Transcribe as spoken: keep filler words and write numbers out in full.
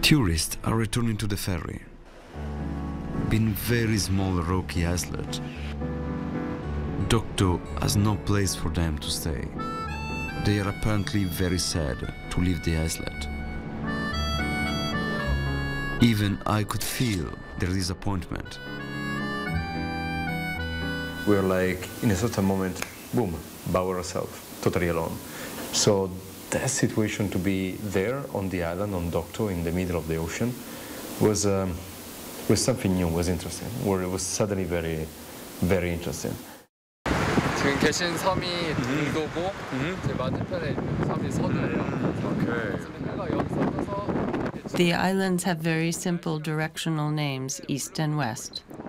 Tourists are returning to the ferry, being very small rocky islet. Dokdo has no place for them to stay. They are apparently very sad to leave the islet. Even I could feel their disappointment. We're like, in a certain moment, boom, by ourselves, totally alone. So that situation to be there on the island, on Dokdo, in the middle of the ocean, was, um, was something new, was interesting. Where it was suddenly very, very interesting. 지금 계신 섬이 동도고 제 맞은편에 있는 섬이 서도예요. 해가 여기서 떠서 The islands have very simple directional names, east and west.